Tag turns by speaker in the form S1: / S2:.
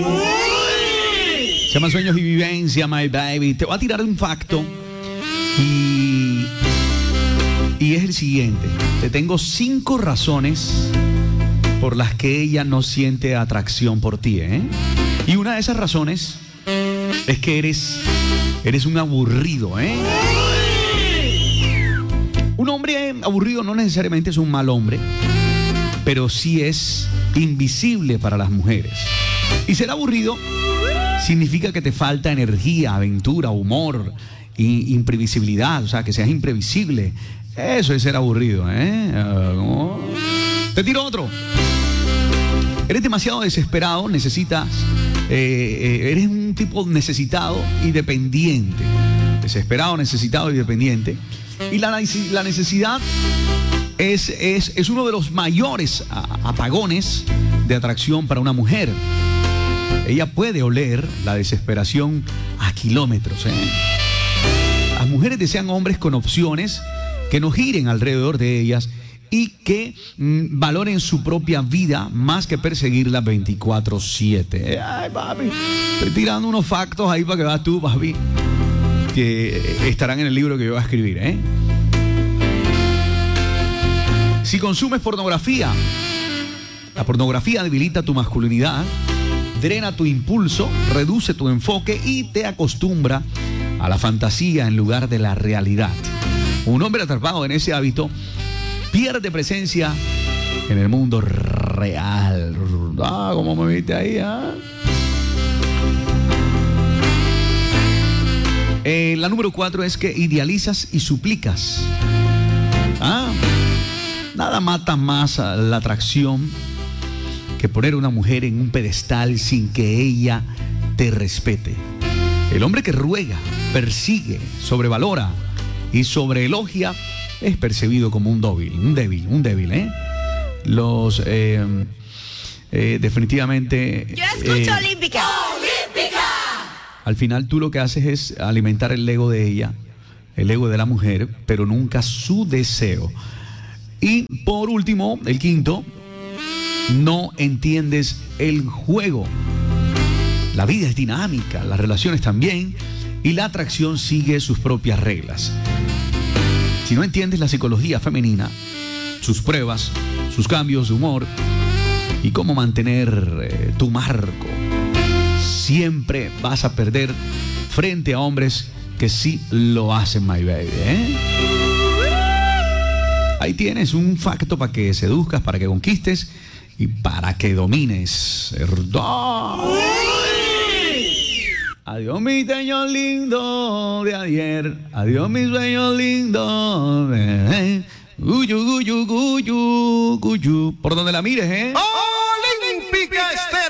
S1: Se llama Sueños y Vivencia, my baby. Te voy a tirar un facto y es el siguiente. Te tengo 5 razones por las que ella no siente atracción por ti, ¿eh? Y una de esas razones es que eres un aburrido, ¿eh? Un hombre aburrido no necesariamente es un mal hombre, pero sí es invisible para las mujeres. Y ser aburrido significa que te falta energía, aventura, humor, imprevisibilidad, o sea, que seas imprevisible. Eso es ser aburrido, ¿eh? Te tiro otro. Eres demasiado desesperado, necesitas, eres un tipo necesitado y dependiente. Desesperado, necesitado y dependiente. Y la necesidad es uno de los mayores apagones de atracción para una mujer. Ella puede oler la desesperación a kilómetros, ¿eh? Las mujeres desean hombres con opciones que no giren alrededor de ellas y que valoren su propia vida más que perseguirla 24/7. Ay, papi, estoy tirando unos factos ahí para que veas tú, papi, que estarán en el libro que yo voy a escribir, ¿eh? Si consumes pornografía, la pornografía debilita tu masculinidad, drena tu impulso, reduce tu enfoque y te acostumbra a la fantasía en lugar de la realidad. Un hombre atrapado en ese hábito pierde presencia en el mundo real. Ah, ¿cómo me viste ahí? ¿Ah? La número 4 es que idealizas y suplicas. Nada mata más a la atracción que poner a una mujer en un pedestal sin que ella te respete. El hombre que ruega, persigue, sobrevalora y sobreelogia es percibido como un débil, ¿eh? Los definitivamente.
S2: Yo escucho Olímpica.
S1: Al final tú lo que haces es alimentar el ego de ella, el ego de la mujer, pero nunca su deseo. Y por último, el quinto, no entiendes el juego. La vida es dinámica, las relaciones también, y la atracción sigue sus propias reglas. Si no entiendes la psicología femenina, sus pruebas, sus cambios de humor y cómo mantener tu marco, siempre vas a perder frente a hombres que sí lo hacen, my baby, ¿eh? Ahí tienes un facto para que seduzcas, para que conquistes y para que domines. Adiós mi sueño lindo de ayer, adiós mi sueño lindo de... Guyu, guyu, guyu, guyu. Por donde la mires, ¿eh?
S3: Olímpica Estéreo.